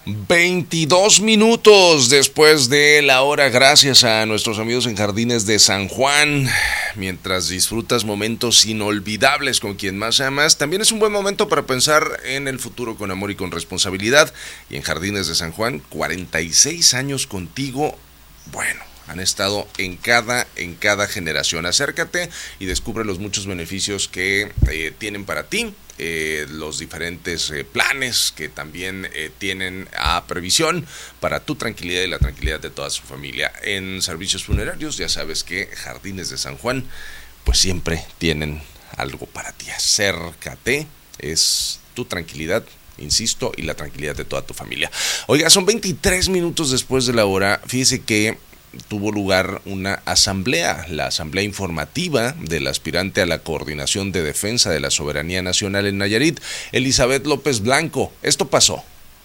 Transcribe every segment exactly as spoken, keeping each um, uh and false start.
veintidós minutos después de la hora, gracias a nuestros amigos en Jardines de San Juan. Mientras disfrutas momentos inolvidables con quien más amas, también es un buen momento para pensar en el futuro con amor y con responsabilidad. Y en Jardines de San Juan, cuarenta y seis años contigo, bueno, han estado en cada, en cada generación. Acércate y descubre los muchos beneficios que eh, tienen para ti. Eh, los diferentes eh, planes que también eh, tienen a previsión para tu tranquilidad y la tranquilidad de toda su familia. En servicios funerarios, ya sabes que Jardines de San Juan pues siempre tienen algo para ti. Acércate, es tu tranquilidad, insisto, y la tranquilidad de toda tu familia. Oiga, son veintitrés minutos después de la hora. Fíjese que tuvo lugar una asamblea, la asamblea informativa del aspirante a la Coordinación de Defensa de la Soberanía Nacional en Nayarit, Elizabeth López Blanco. Esto pasó.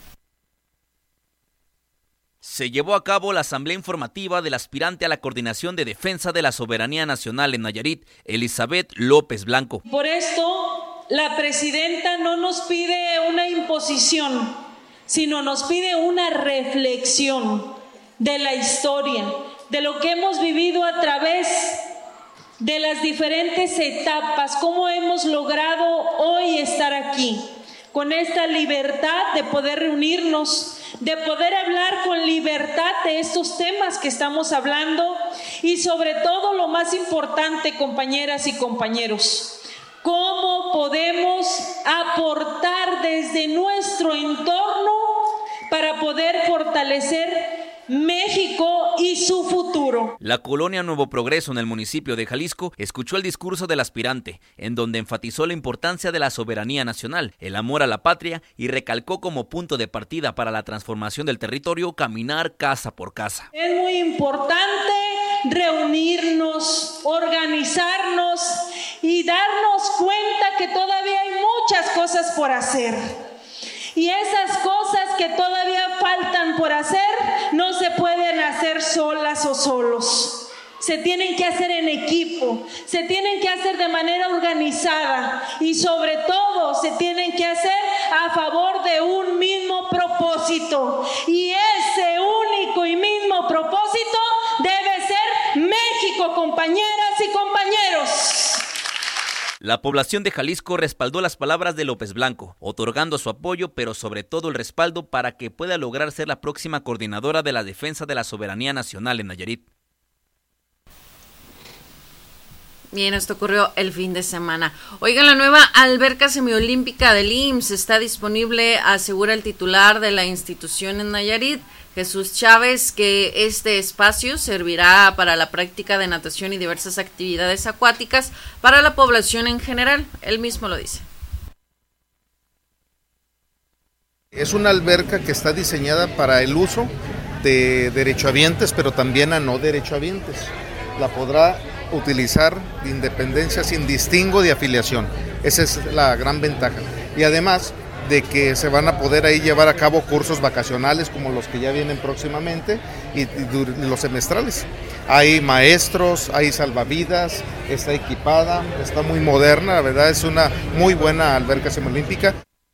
Se llevó a cabo la asamblea informativa del aspirante a la Coordinación de Defensa de la Soberanía Nacional en Nayarit, Elizabeth López Blanco. Por esto, la presidenta no nos pide una imposición, sino nos pide una reflexión de la historia, de lo que hemos vivido a través de las diferentes etapas, cómo hemos logrado hoy estar aquí, con esta libertad de poder reunirnos, de poder hablar con libertad de estos temas que estamos hablando y sobre todo lo más importante, compañeras y compañeros, cómo podemos aportar desde nuestro entorno para poder fortalecer México y su futuro. La colonia Nuevo Progreso en el municipio de Jalisco escuchó el discurso del aspirante, en donde enfatizó la importancia de la soberanía nacional, el amor a la patria y recalcó como punto de partida para la transformación del territorio caminar casa por casa. Es muy importante reunirnos, organizarnos y darnos cuenta que todavía hay muchas cosas por hacer. Y esas cosas que todavía faltan por hacer no se pueden hacer solas o solos. Se tienen que hacer en equipo, se tienen que hacer de manera organizada y sobre todo se tienen que hacer a favor de un mismo propósito. Y ese único y mismo propósito debe ser México, compañeras y compañeros. La población de Jalisco respaldó las palabras de López Blanco, otorgando su apoyo, pero sobre todo el respaldo para que pueda lograr ser la próxima coordinadora de la defensa de la soberanía nacional en Nayarit. Bien, esto ocurrió el fin de semana. Oigan, la nueva alberca semiolímpica del I M S S está disponible, asegura el titular de la institución en Nayarit, Jesús Chávez, que este espacio servirá para la práctica de natación y diversas actividades acuáticas para la población en general. Él mismo lo dice. Es una alberca que está diseñada para el uso de derechohabientes, pero también a no derechohabientes. La podrá utilizar de independencia sin distingo de afiliación. Esa es la gran ventaja. Y además de que se van a poder ahí llevar a cabo cursos vacacionales como los que ya vienen próximamente y, y los semestrales. Hay maestros, hay salvavidas, está equipada, está muy moderna, la verdad es una muy buena alberca semiolímpica.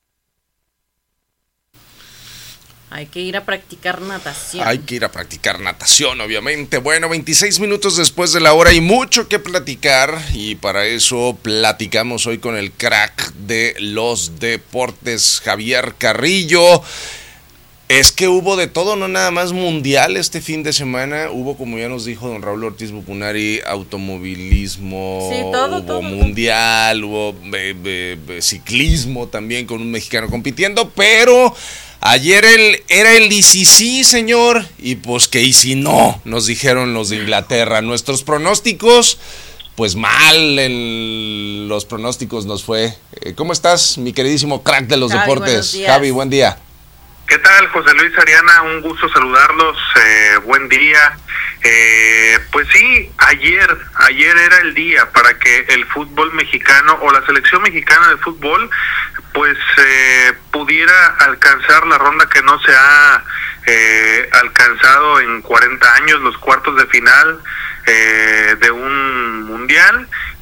Hay que ir a practicar natación. Hay que ir a practicar natación, obviamente. Bueno, veintiséis minutos después de la hora y mucho que platicar. Y para eso platicamos hoy con el crack de los deportes, Javier Carrillo. Es que hubo de todo, no nada más mundial este fin de semana. Hubo, como ya nos dijo don Raúl Ortiz Bucunari, automovilismo, sí, todo, hubo todo, mundial, todo. hubo be, be, be, ciclismo también con un mexicano compitiendo, pero ayer el, era el I C C, señor, y pues que y si no, nos dijeron los de Inglaterra. Nuestros pronósticos, pues mal, en los pronósticos nos fue. ¿Cómo estás, mi queridísimo crack de los Javi, deportes? Javi, buen día. ¿Qué tal, José Luis, Ariana? Un gusto saludarlos, eh, buen día. Eh, pues sí, ayer, ayer era el día para que el fútbol mexicano o la selección mexicana de fútbol pues eh, pudiera alcanzar la ronda que no se ha eh, alcanzado en cuarenta años, los cuartos de final eh, de un mundial,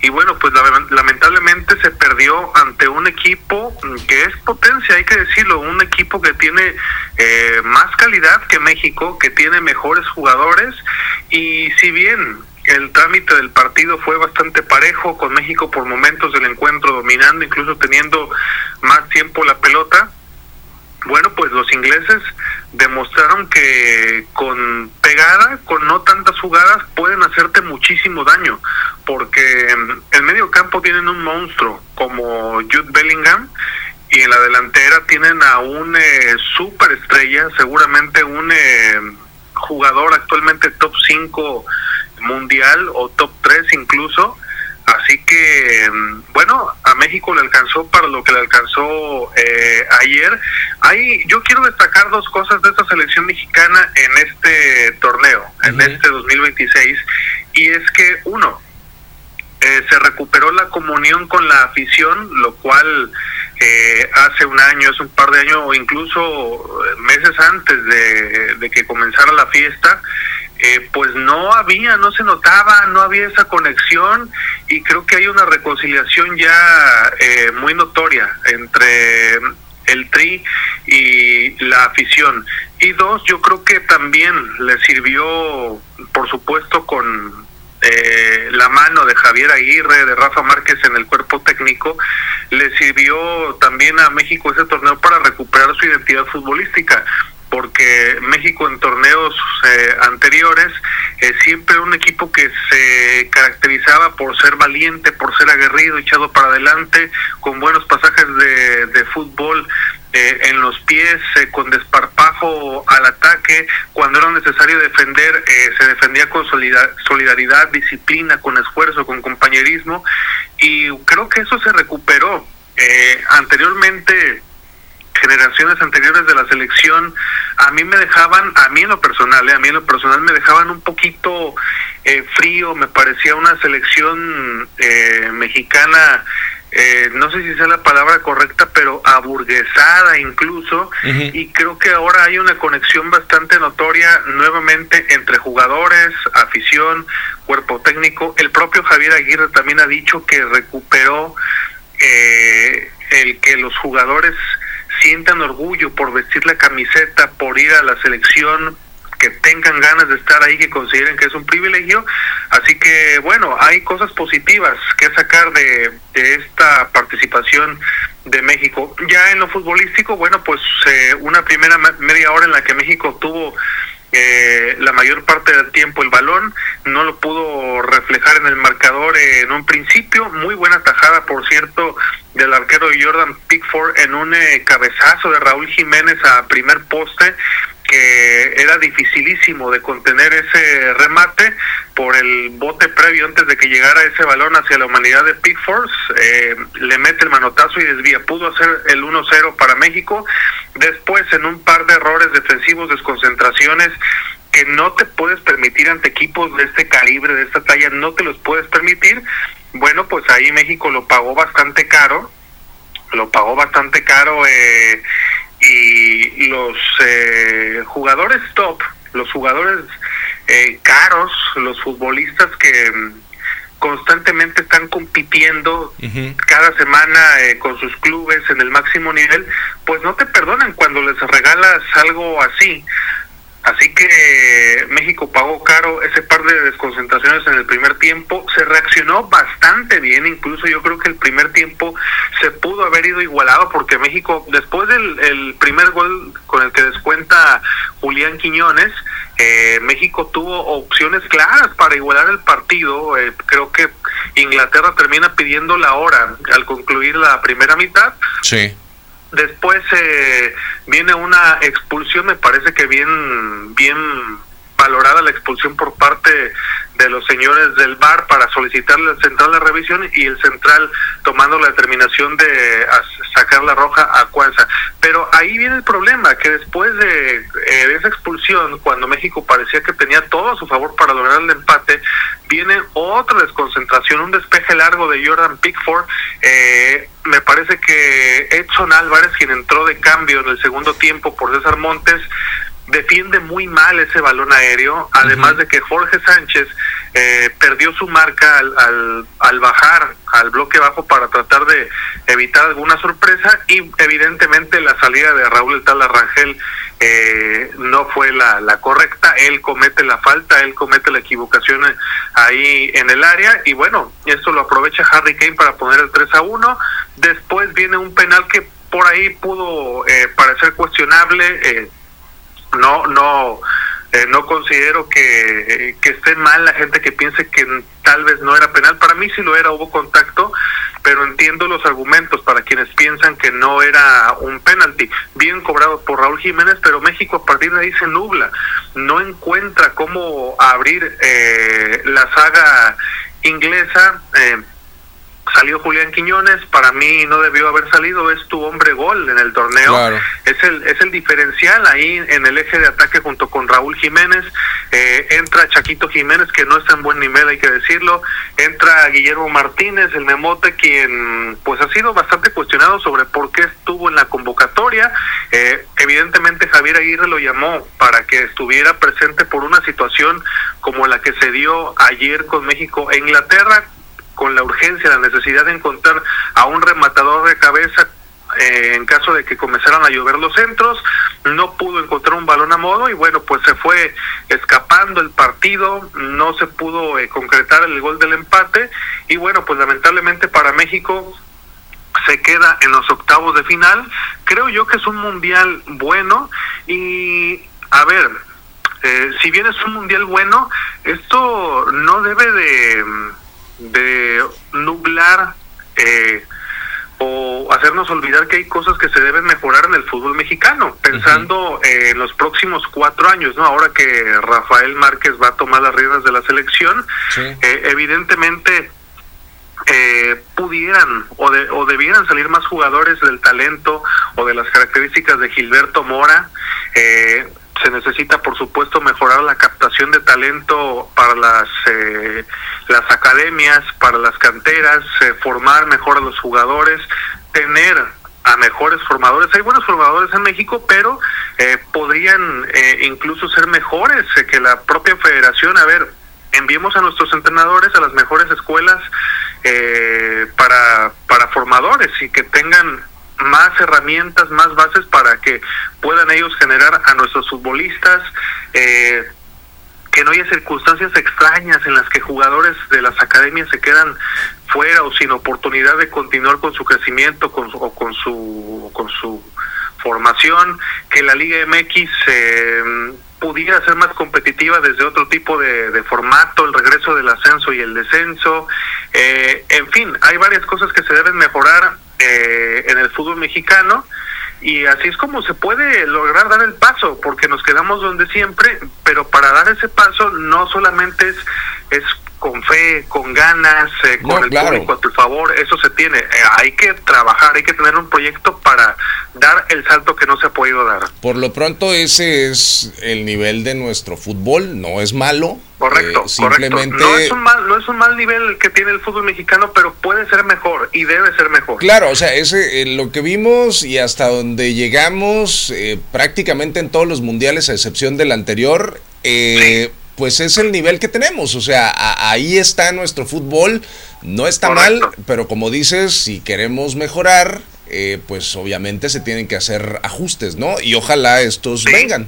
y bueno, pues lamentablemente se perdió ante un equipo que es potencia, hay que decirlo, un equipo que tiene eh, más calidad que México, que tiene mejores jugadores, y si bien el trámite del partido fue bastante parejo, con México por momentos del encuentro dominando, incluso teniendo más tiempo la pelota, bueno, pues los ingleses demostraron que con pegada, con no tantas jugadas, pueden hacerte muchísimo daño, porque en el medio campo tienen un monstruo como Jude Bellingham, y en la delantera tienen a un eh, superestrella, seguramente un eh, jugador actualmente top cinco mundial o top tres incluso. Así que, bueno, a México le alcanzó para lo que le alcanzó eh, ayer. Ahí yo quiero destacar dos cosas de esta selección mexicana en este torneo, uh-huh. en este dos mil veintiséis, y es que, uno, eh, se recuperó la comunión con la afición, lo cual eh, hace un año, hace un par de años, o incluso meses antes de, de que comenzara la fiesta, Eh, pues no había, no se notaba, no había esa conexión, y creo que hay una reconciliación ya eh, muy notoria entre el Tri y la afición. Y dos, yo creo que también le sirvió, por supuesto, con eh, la mano de Javier Aguirre, de Rafa Márquez en el cuerpo técnico, le sirvió también a México ese torneo para recuperar su identidad futbolística, porque México en torneos eh, anteriores eh, siempre un equipo que se caracterizaba por ser valiente, por ser aguerrido, echado para adelante, con buenos pasajes de, de fútbol eh, en los pies, eh, con desparpajo al ataque. Cuando era necesario defender, eh, se defendía con solidar- solidaridad, disciplina, con esfuerzo, con compañerismo, y creo que eso se recuperó. Eh, anteriormente, generaciones anteriores de la selección, a mí me dejaban, a mí en lo personal, eh, a mí en lo personal me dejaban un poquito eh, frío, me parecía una selección eh, mexicana, eh, no sé si sea la palabra correcta, pero aburguesada incluso, uh-huh. y creo que ahora hay una conexión bastante notoria nuevamente entre jugadores, afición, cuerpo técnico. El propio Javier Aguirre también ha dicho que recuperó eh, el que los jugadores sientan orgullo por vestir la camiseta, por ir a la selección, que tengan ganas de estar ahí, que consideren que es un privilegio. Así que, bueno, hay cosas positivas que sacar de, de esta participación de México. Ya en lo futbolístico, bueno, pues eh, una primera media hora en la que México tuvo eh, la mayor parte del tiempo el balón, no lo pudo reflejar en el marcador eh, en un principio. Muy buena tajada, por cierto, del arquero Jordan Pickford en un eh, cabezazo de Raúl Jiménez a primer poste, que era dificilísimo de contener ese remate por el bote previo antes de que llegara ese balón hacia la humanidad de Pickford. Eh, le mete el manotazo y desvía. Pudo hacer el uno cero para México. Después, en un par de errores defensivos, desconcentraciones que no te puedes permitir ante equipos de este calibre, de esta talla, no te los puedes permitir. Bueno, pues ahí México lo pagó bastante caro, lo pagó bastante caro eh, y los eh, jugadores top, los jugadores eh, caros, los futbolistas que constantemente están compitiendo uh-huh. cada semana eh, con sus clubes en el máximo nivel, pues no te perdonan cuando les regalas algo así. Así que México pagó caro ese par de desconcentraciones en el primer tiempo. Se reaccionó bastante bien, incluso yo creo que el primer tiempo se pudo haber ido igualado, porque México, después del el primer gol con el que descuenta Julián Quiñones, eh, México tuvo opciones claras para igualar el partido. Eh, creo que Inglaterra termina pidiendo la hora al concluir la primera mitad. Sí. Después eh, viene una expulsión, me parece que bien bien valorada la expulsión por parte de los señores del V A R para solicitarle al central la revisión, y el central tomando la determinación de sacar la roja a Cuanza. Pero ahí viene el problema, que después de, eh, de esa expulsión, cuando México parecía que tenía todo a su favor para lograr el empate, viene otra desconcentración, un despeje largo de Jordan Pickford. eh, me parece que Edson Álvarez, quien entró de cambio en el segundo tiempo por César Montes, defiende muy mal ese balón aéreo, además uh-huh. de que Jorge Sánchez eh, perdió su marca al, al, al bajar al bloque bajo para tratar de evitar alguna sorpresa, y evidentemente la salida de Raúl El Tala Rangel eh, no fue la, la correcta. Él comete la falta, él comete la equivocación ahí en el área, y bueno, esto lo aprovecha Harry Kane para poner el tres a uno. Después viene un penal que por ahí pudo eh, parecer cuestionable. eh, no no eh, no considero que, eh, que esté mal la gente que piense que tal vez no era penal. Para mí sí lo era, hubo contacto, pero entiendo los argumentos para quienes piensan que no era un penalti. Bien cobrado por Raúl Jiménez, pero México a partir de ahí se nubla, no encuentra cómo abrir eh, la saga inglesa. eh, Salió Julián Quiñones, para mí no debió haber salido, es tu hombre gol en el torneo, claro. es el es el diferencial ahí en el eje de ataque junto con Raúl Jiménez. eh, entra Chaquito Jiménez, que no está en buen nivel, hay que decirlo, entra Guillermo Martínez, el Memote, quien pues ha sido bastante cuestionado sobre por qué estuvo en la convocatoria. eh, evidentemente Javier Aguirre lo llamó para que estuviera presente por una situación como la que se dio ayer con México e Inglaterra, con la urgencia, la necesidad de encontrar a un rematador de cabeza eh, en caso de que comenzaran a llover los centros. No pudo encontrar un balón a modo, y bueno, pues se fue escapando el partido, no se pudo eh, concretar el gol del empate, y bueno, pues lamentablemente para México se queda en los octavos de final. Creo yo que es un mundial bueno, y a ver, eh, si bien es un mundial bueno, esto no debe de de nublar eh, o hacernos olvidar que hay cosas que se deben mejorar en el fútbol mexicano, pensando uh-huh. eh, en los próximos cuatro años, ¿no? Ahora que Rafael Márquez va a tomar las riendas de la selección, sí. eh, evidentemente eh, pudieran o, de, o debieran salir más jugadores del talento o de las características de Gilberto Mora. eh, Se necesita, por supuesto, mejorar la captación de talento para las eh, las academias, para las canteras, eh, formar mejor a los jugadores, tener a mejores formadores. Hay buenos formadores en México, pero eh, podrían eh, incluso ser mejores eh, que la propia federación. A ver, enviemos a nuestros entrenadores a las mejores escuelas eh, para para formadores, y que tengan más herramientas, más bases para que puedan ellos generar a nuestros futbolistas, eh, que no haya circunstancias extrañas en las que jugadores de las academias se quedan fuera o sin oportunidad de continuar con su crecimiento con su, o con su con su formación, que la Liga M X eh, pudiera ser más competitiva desde otro tipo de, de formato, el regreso del ascenso y el descenso, eh, en fin, hay varias cosas que se deben mejorar eh, en el fútbol mexicano, y así es como se puede lograr dar el paso, porque nos quedamos donde siempre, pero para dar ese paso no solamente es, es con fe, con ganas, eh, con no, el claro. público a tu favor, eso se tiene, eh, hay que trabajar, hay que tener un proyecto para dar el salto que no se ha podido dar. Por lo pronto ese es el nivel de nuestro fútbol, no es malo. Correcto, eh, simplemente correcto. No es un mal, no es un mal nivel que tiene el fútbol mexicano, pero puede ser mejor y debe ser mejor. Claro, o sea, ese eh, lo que vimos y hasta donde llegamos eh, prácticamente en todos los mundiales, a excepción del anterior, eh, sí. pues es el nivel que tenemos, o sea, a, ahí está nuestro fútbol, no está correcto. Mal, pero como dices, si queremos mejorar, eh, pues obviamente se tienen que hacer ajustes, ¿no? Y ojalá estos sí. vengan.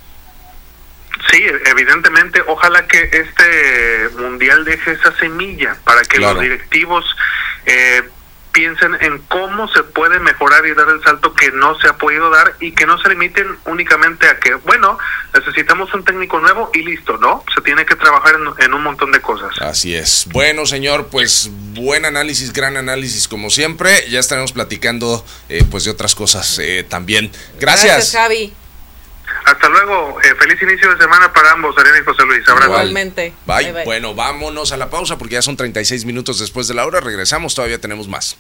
Sí, evidentemente, ojalá que este mundial deje esa semilla para que claro. los directivos eh, piensen en cómo se puede mejorar y dar el salto que no se ha podido dar, y que no se limiten únicamente a que, bueno, necesitamos un técnico nuevo y listo, ¿no? Se tiene que trabajar en, en un montón de cosas. Así es. Bueno, señor, pues buen análisis, gran análisis como siempre. Ya estaremos platicando eh, pues de otras cosas eh, también. Gracias. Gracias, Javi. Hasta luego, eh, feliz inicio de semana para ambos, Ariana y José Luis. Abrazo. Igualmente. Bye. Bye, bye. Bueno, vámonos a la pausa porque ya son treinta y seis minutos después de la hora. Regresamos, todavía tenemos más.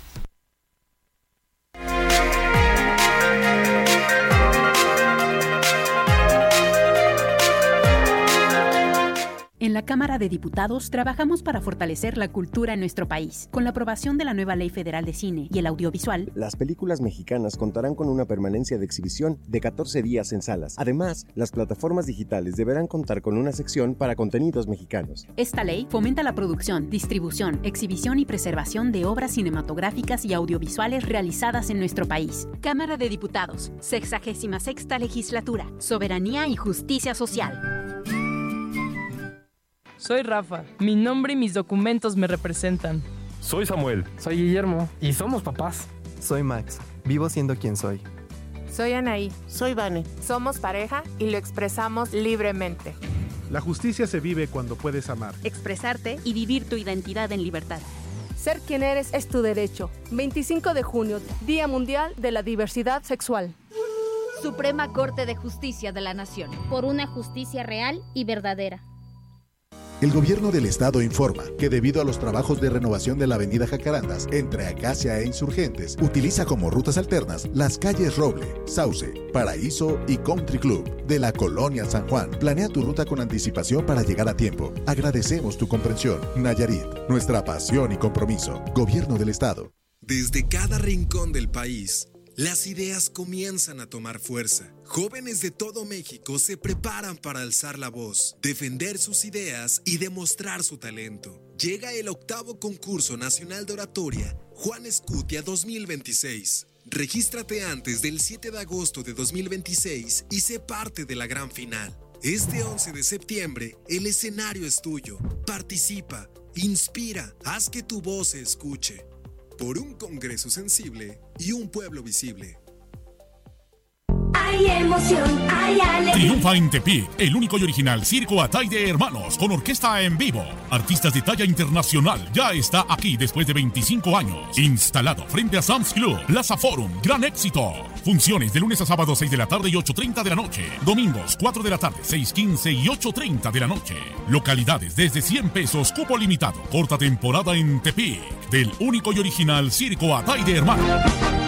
En la la Cámara de Diputados trabajamos para fortalecer la cultura en nuestro país. Con la aprobación de la nueva Ley Federal de Cine y el Audiovisual, las películas mexicanas contarán con una permanencia de exhibición de catorce días en salas. Además, las plataformas digitales deberán contar con una sección para contenidos mexicanos. Esta ley fomenta la producción, distribución, exhibición y preservación de obras cinematográficas y audiovisuales realizadas en nuestro país. Cámara de Diputados, sexagésima sexta Legislatura, Soberanía y Justicia Social. Soy Rafa, mi nombre y mis documentos me representan. Soy Samuel. Soy Guillermo. Y somos papás. Soy Max, vivo siendo quien soy. Soy Anaí. Soy Vane. Somos pareja y lo expresamos libremente. La justicia se vive cuando puedes amar, expresarte y vivir tu identidad en libertad. Ser quien eres es tu derecho. veinticinco de junio, Día Mundial de la Diversidad Sexual. Suprema Corte de Justicia de la Nación. Por una justicia real y verdadera. El gobierno del estado informa que debido a los trabajos de renovación de la avenida Jacarandas entre Acacia e Insurgentes, utiliza como rutas alternas las calles Roble, Sauce, Paraíso y Country Club de la Colonia San Juan. Planea tu ruta con anticipación para llegar a tiempo. Agradecemos tu comprensión. Nayarit, nuestra pasión y compromiso. Gobierno del estado. Desde cada rincón del país, las ideas comienzan a tomar fuerza. Jóvenes de todo México se preparan para alzar la voz, defender sus ideas y demostrar su talento. Llega el octavo concurso nacional de oratoria Juan Escutia dos mil veintiséis. Regístrate antes del siete de agosto de dos mil veintiséis y sé parte de la gran final. Este once de septiembre, el escenario es tuyo. Participa, inspira, haz que tu voz se escuche. Por un Congreso sensible y un pueblo visible. Hay emoción, hay alegría. Triunfa en Tepic, el único y original Circo Ataide Hermanos, con orquesta en vivo. Artistas de talla internacional, ya está aquí después de veinticinco años. Instalado frente a Sam's Club, Plaza Forum, gran éxito. Funciones de lunes a sábado seis de la tarde y ocho treinta de la noche. Domingos cuatro de la tarde, seis quince y ocho treinta de la noche. Localidades desde cien pesos, cupo limitado. Corta temporada en Tepic, del único y original Circo Ataide Hermanos.